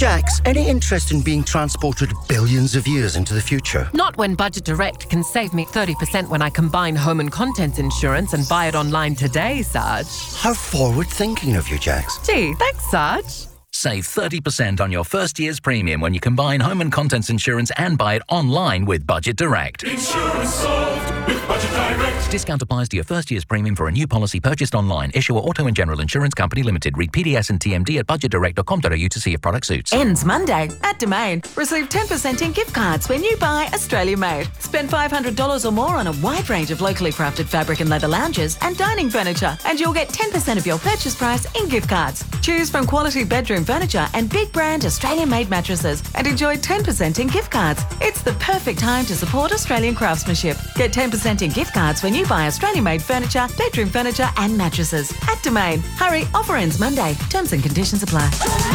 Jax, any interest in being transported billions of years into the future? Not when Budget Direct can save me 30% when I combine home and contents insurance and buy it online today, Sarge. How forward-thinking of you, Jax. Gee, thanks, Sarge. Save 30% on your first year's premium when you combine home and contents insurance and buy it online with Budget Direct. Insurance solved with Budget Direct. Discount applies to your first year's premium for a new policy purchased online. Issuer Auto and General Insurance Company Limited. Read PDS and TMD at budgetdirect.com.au to see if product suits. Ends Monday at Domain. Receive 10% in gift cards when you buy Australia Made. Spend $500 or more on a wide range of locally crafted fabric and leather lounges and dining furniture, and you'll get 10% of your purchase price in gift cards. Choose from quality bedroom furniture and big brand Australian made mattresses and enjoy 10% in gift cards. It's the perfect time to support Australian craftsmanship. Get 10% in gift cards when you buy Australian made furniture, bedroom furniture and mattresses at Domain. Hurry, offer ends Monday. Terms and conditions apply.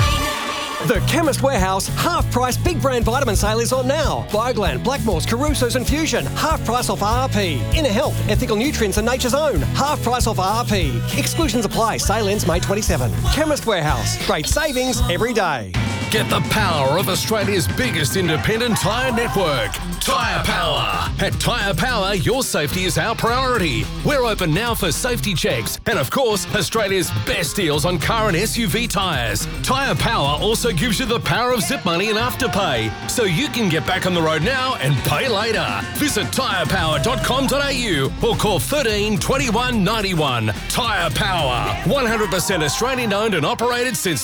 The Chemist Warehouse half-price big brand vitamin sale is on now. Bioglan, Blackmores, Caruso's and Fusion, half price off RRP. Inner Health, Ethical Nutrients and Nature's Own, half price off RRP. Exclusions apply. Sale ends May 27. Chemist Warehouse, great savings every day. Get the power of Australia's biggest independent tyre network, Tyre Power. At Tyre Power, your safety is our priority. We're open now for safety checks and, of course, Australia's best deals on car and SUV tyres. Tyre Power also gives you the power of zip money and afterpay, so you can get back on the road now and pay later. Visit tyrepower.com.au or call 13 21 91. Tyre Power, 100% Australian owned and operated since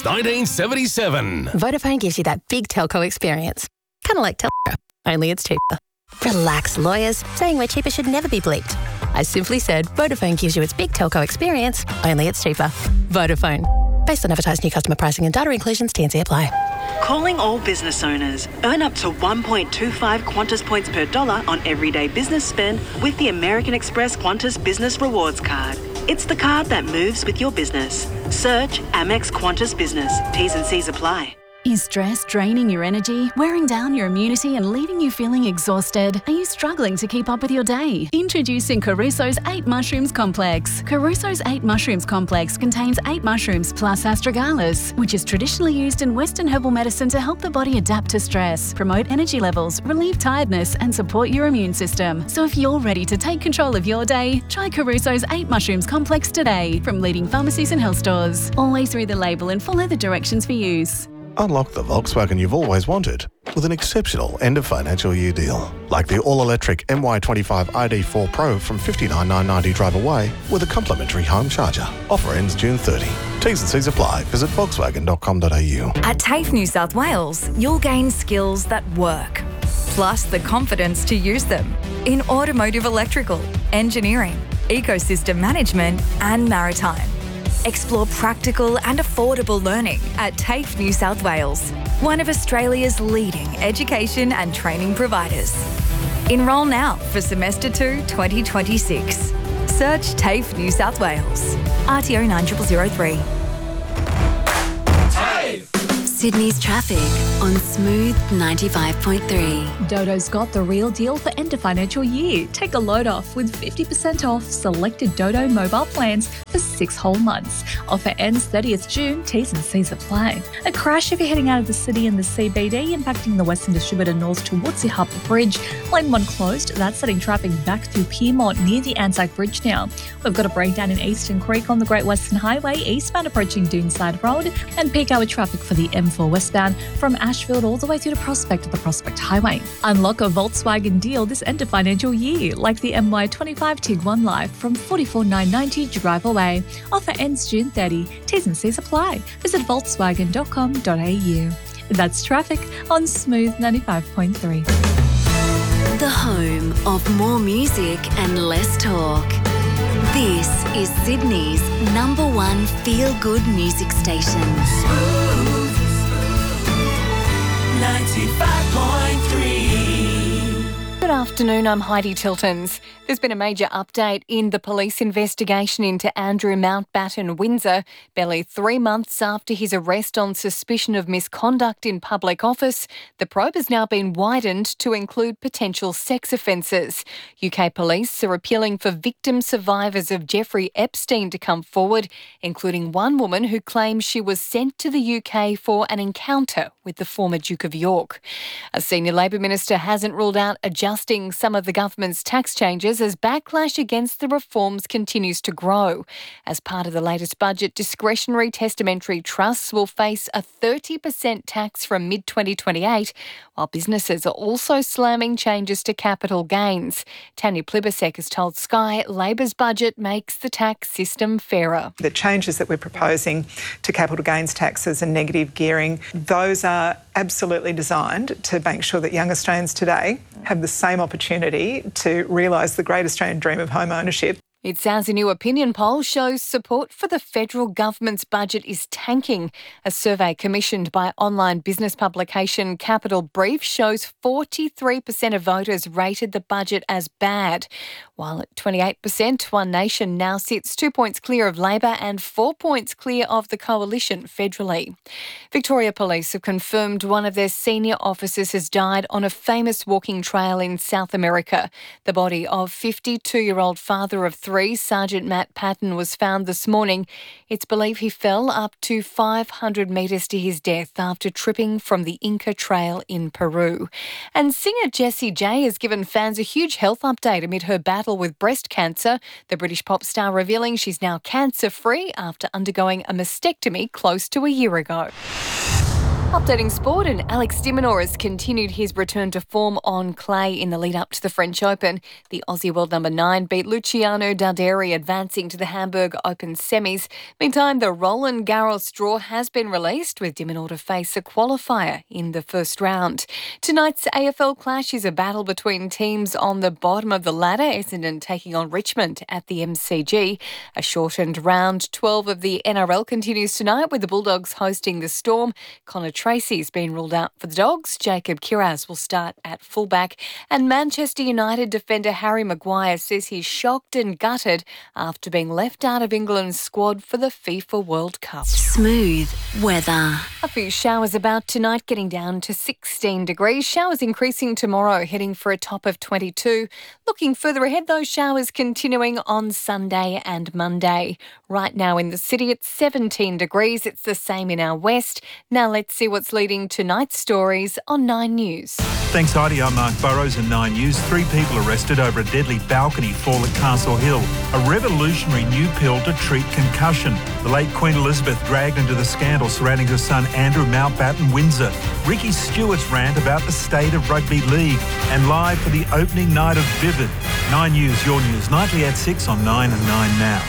1977. Vodafone gives you that big telco experience. Kind of like Telstra, only it's cheaper. Relax, lawyers. Saying we're cheaper should never be bleeped. I simply said Vodafone gives you its big telco experience, only it's cheaper. Vodafone. Based on advertised new customer pricing and data inclusions, T&C apply. Calling all business owners. Earn up to 1.25 Qantas points per dollar on everyday business spend with the American Express Qantas Business Rewards Card. It's the card that moves with your business. Search Amex Qantas Business. T's and C's apply. Is stress draining your energy, wearing down your immunity and leaving you feeling exhausted? Are you struggling to keep up with your day? Introducing Caruso's 8 Mushrooms Complex. Caruso's 8 Mushrooms Complex contains 8 mushrooms plus astragalus, which is traditionally used in Western herbal medicine to help the body adapt to stress, promote energy levels, relieve tiredness and support your immune system. So if you're ready to take control of your day, try Caruso's 8 Mushrooms Complex today from leading pharmacies and health stores. Always read the label and follow the directions for use. Unlock the Volkswagen you've always wanted with an exceptional end of financial year deal. Like the all-electric MY25 ID4 Pro from $59,990 drive away with a complimentary home charger. Offer ends June 30. T's and C's apply. Visit volkswagen.com.au. At TAFE New South Wales, you'll gain skills that work, plus the confidence to use them in automotive electrical, engineering, ecosystem management and maritime. Explore practical and affordable learning at TAFE New South Wales, one of Australia's leading education and training providers. Enrol now for Semester 2 2026. Search TAFE New South Wales. RTO 9003. Sydney's traffic on Smooth 95.3. Dodo's got the real deal for end of financial year. Take a load off with 50% off selected Dodo mobile plans for 6 whole months. Offer ends 30th June, T's and C's apply. A crash if you're heading out of the city and the CBD, impacting the Western Distributor north towards the Harbour Bridge. Lane 1 closed, that's setting traffic back through Pyrmont near the Anzac Bridge now. We've got a breakdown in Eastern Creek on the Great Western Highway, eastbound approaching Doonside Road, and peak hour traffic for the M4 westbound from Ashfield all the way through to Prospect at the Prospect Highway. Unlock a Volkswagen deal this end of financial year, like the MY25 Tiguan Live from $44,990 drive away. Offer ends June 30. T's and C's apply. Visit volkswagen.com.au. That's traffic on Smooth 95.3. The home of more music and less talk. This is Sydney's #1 feel-good music station. 95.3. Good afternoon. afternoon, I'm Heidi Tiltons. There's been a major update in the police investigation into Andrew Mountbatten Windsor, barely 3 months after his arrest on suspicion of misconduct in public office. The probe has now been widened to include potential sex offences. UK police are appealing for victim survivors of Jeffrey Epstein to come forward, including one woman who claims she was sent to the UK for an encounter with the former Duke of York. A senior Labor minister hasn't ruled out adjusting some of the government's tax changes as backlash against the reforms continues to grow. As part of the latest budget, discretionary testamentary trusts will face a 30% tax from mid-2028, while businesses are also slamming changes to capital gains. Tanya Plibersek has told Sky Labor's budget makes the tax system fairer. The changes that we're proposing to capital gains taxes and negative gearing, those are absolutely designed to make sure that young Australians today have the same opportunity to realise the great Australian dream of home ownership. It sounds a new opinion poll shows support for the federal government's budget is tanking. A survey commissioned by online business publication Capital Brief shows 43% of voters rated the budget as bad, while at 28%, One Nation now sits 2 points clear of Labor and 4 points clear of the coalition federally. Victoria Police have confirmed one of their senior officers has died on a famous walking trail in South America. The body of 52-year-old father of 3, Sergeant Matt Patton, was found this morning. It's believed he fell up to 500 metres to his death after tripping from the Inca Trail in Peru. And singer Jessie J has given fans a huge health update amid her battle with breast cancer. The British pop star revealing she's now cancer-free after undergoing a mastectomy close to a year ago. Updating sport, and Alex de Minaur has continued his return to form on clay in the lead-up to the French Open. The Aussie world number 9 beat Luciano Darderi, advancing to the Hamburg Open semis. Meantime, the Roland Garros draw has been released, with de Minaur to face a qualifier in the first round. Tonight's AFL clash is a battle between teams on the bottom of the ladder, Essendon taking on Richmond at the MCG. A shortened round 12 of the NRL continues tonight, with the Bulldogs hosting the Storm. Connor Tracy's been ruled out for the Dogs. Jacob Kiraz will start at fullback. And Manchester United defender Harry Maguire says he's shocked and gutted after being left out of England's squad for the FIFA World Cup. Smooth weather. A few showers about tonight, getting down to 16 degrees. Showers increasing tomorrow, heading for a top of 22. Looking further ahead, those showers continuing on Sunday and Monday. Right now in the city, it's 17 degrees. It's the same in our west. Now let's see what's leading tonight's stories on 9 News. Thanks, Heidi. I'm Mark Burrows in 9 News. 3 people arrested over a deadly balcony fall at Castle Hill. A revolutionary new pill to treat concussion. The late Queen Elizabeth dragged into the scandal surrounding her son Andrew Mountbatten Windsor. Ricky Stewart's rant about the state of rugby league. And live for the opening night of Vivid. 9 News, your news, nightly at 6 on 9 and 9 now.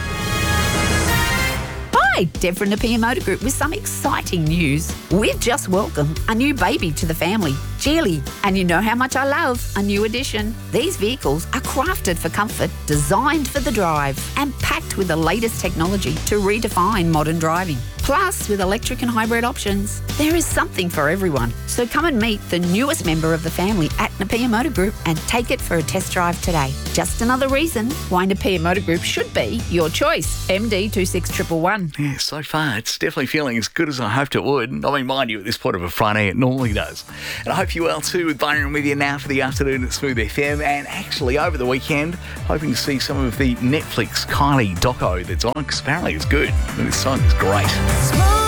Hi, Deb from Napier Motor Group with some exciting news. We've just welcomed a new baby to the family, Geely, and you know how much I love a new addition. These vehicles are crafted for comfort, designed for the drive, and packed with the latest technology to redefine modern driving. Plus, with electric and hybrid options, there is something for everyone. So come and meet the newest member of the family at Napier Motor Group and take it for a test drive today. Just another reason why Napier Motor Group should be your choice. MD 26111. Yeah, so far it's definitely feeling as good as I hoped it would. I mean, mind you, at this point of a Friday it normally does. And I hope you well too, with Byron with you now for the afternoon at Smooth FM. And actually over the weekend, hoping to see some of the Netflix Kylie doco that's on, because apparently it's good. And this song is great. Smooth.